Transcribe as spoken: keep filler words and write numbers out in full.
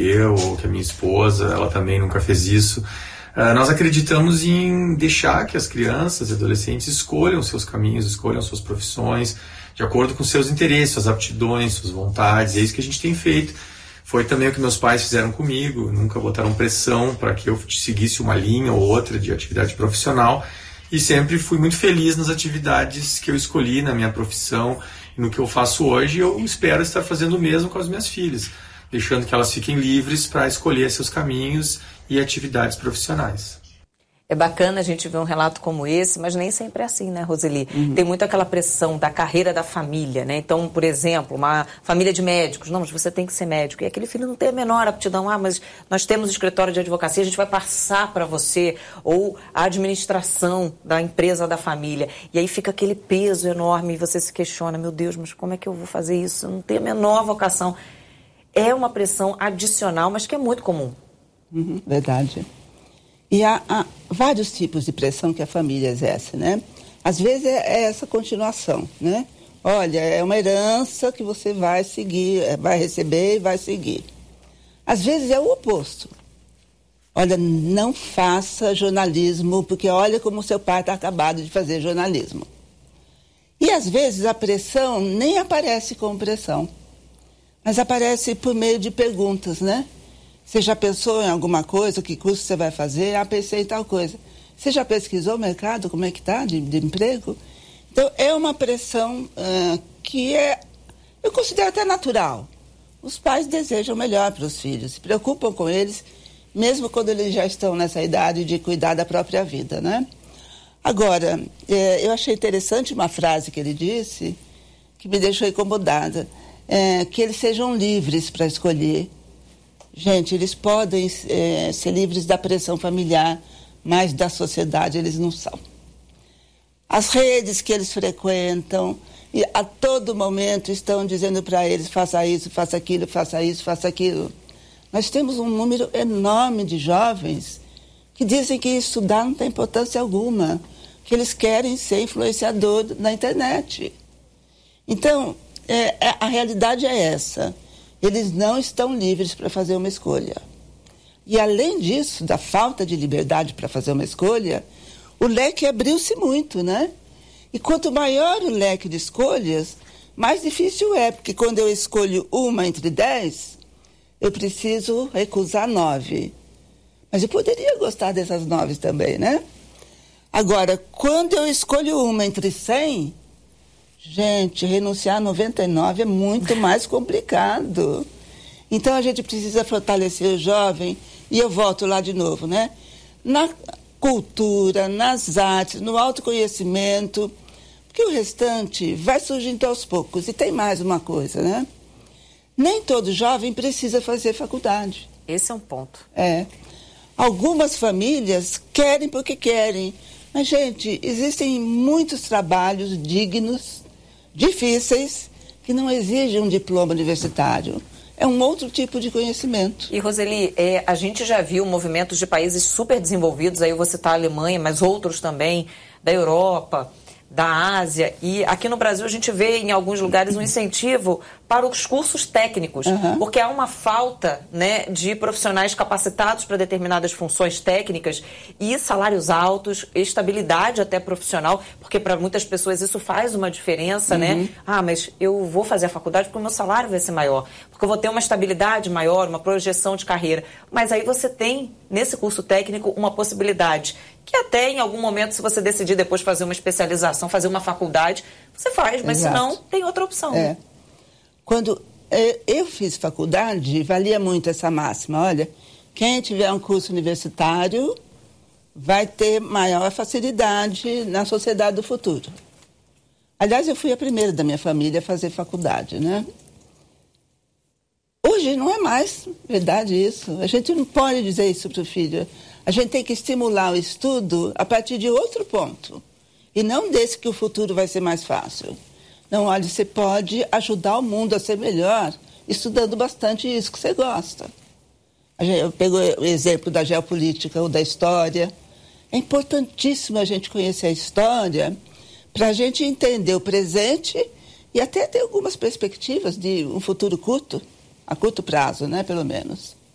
eu ou que a minha esposa, ela também nunca fez isso. Uh, nós acreditamos em deixar que as crianças e adolescentes escolham seus caminhos, escolham suas profissões, de acordo com seus interesses, suas aptidões, suas vontades. É isso que a gente tem feito. Foi também o que meus pais fizeram comigo, nunca botaram pressão para que eu seguisse uma linha ou outra de atividade profissional, e sempre fui muito feliz nas atividades que eu escolhi na minha profissão e no que eu faço hoje. Eu espero estar fazendo o mesmo com as minhas filhas, deixando que elas fiquem livres para escolher seus caminhos e atividades profissionais. É bacana a gente ver um relato como esse, mas nem sempre é assim, né, Roseli? Uhum. Tem muito aquela pressão da carreira da família, né? Então, por exemplo, uma família de médicos, não, mas você tem que ser médico. E aquele filho não tem a menor aptidão. Ah, mas nós temos escritório de advocacia, a gente vai passar para você, ou a administração da empresa da família. E aí fica aquele peso enorme e você se questiona, meu Deus, mas como é que eu vou fazer isso? Eu não tenho a menor vocação. É uma pressão adicional, mas que é muito comum. Uhum, verdade. E há, há vários tipos de pressão que a família exerce, né? Às vezes é, é essa continuação, né? Olha, é uma herança que você vai seguir, vai receber e vai seguir. Às vezes é o oposto. Olha, não faça jornalismo, porque olha como seu pai está acabado de fazer jornalismo. E às vezes a pressão nem aparece como pressão, mas aparece por meio de perguntas, né? Você já pensou em alguma coisa? Que curso você vai fazer? Ah, pensei em tal coisa. Você já pesquisou o mercado? Como é que está de, de emprego? Então, é uma pressão uh, que é, eu considero até natural. Os pais desejam melhor para os filhos, se preocupam com eles, mesmo quando eles já estão nessa idade de cuidar da própria vida, né? Agora, é, eu achei interessante uma frase que ele disse, que me deixou incomodada, é, que eles sejam livres para escolher. Gente, eles podem é, ser livres da pressão familiar, mas da sociedade eles não são. As redes que eles frequentam, e a todo momento estão dizendo para eles, faça isso, faça aquilo, faça isso, faça aquilo. Nós temos um número enorme de jovens que dizem que estudar não tem importância alguma, que eles querem ser influenciador na internet. Então, é, a realidade é essa. Eles não estão livres para fazer uma escolha. E, além disso, da falta de liberdade para fazer uma escolha, o leque abriu-se muito, né? E quanto maior o leque de escolhas, mais difícil é, porque quando eu escolho uma entre dez, eu preciso recusar nove. Mas eu poderia gostar dessas nove também, né? Agora, quando eu escolho uma entre cem... Gente, renunciar a noventa e nove é muito mais complicado. Então, a gente precisa fortalecer o jovem, e eu volto lá de novo, né? Na cultura, nas artes, no autoconhecimento, porque o restante vai surgindo aos poucos. E tem mais uma coisa, né? Nem todo jovem precisa fazer faculdade. Esse é um ponto. É. Algumas famílias querem porque querem. Mas, gente, existem muitos trabalhos dignos, difíceis, que não exigem um diploma universitário. É um outro tipo de conhecimento. E, Roseli, é, a gente já viu movimentos de países super desenvolvidos, aí eu vou citar a Alemanha, mas outros também, da Europa, da Ásia, e aqui no Brasil a gente vê em alguns lugares um incentivo para os cursos técnicos, uhum. porque há uma falta, né, de profissionais capacitados para determinadas funções técnicas e salários altos, estabilidade até profissional, porque para muitas pessoas isso faz uma diferença, uhum. né? Ah, mas eu vou fazer a faculdade porque o meu salário vai ser maior, porque eu vou ter uma estabilidade maior, uma projeção de carreira. Mas aí você tem, nesse curso técnico, uma possibilidade que até em algum momento, se você decidir depois fazer uma especialização, fazer uma faculdade, você faz, mas se não, tem outra opção. É. Quando é, eu fiz faculdade, valia muito essa máxima. Olha, quem tiver um curso universitário vai ter maior facilidade na sociedade do futuro. Aliás, eu fui a primeira da minha família a fazer faculdade, né? Hoje não é mais verdade isso. A gente não pode dizer isso para o filho. A gente tem que estimular o estudo a partir de outro ponto. E não desse que o futuro vai ser mais fácil. Não, olha, você pode ajudar o mundo a ser melhor estudando bastante isso que você gosta. Eu pego o exemplo da geopolítica ou da história. É importantíssimo a gente conhecer a história para a gente entender o presente e até ter algumas perspectivas de um futuro curto, a curto prazo, né, pelo menos.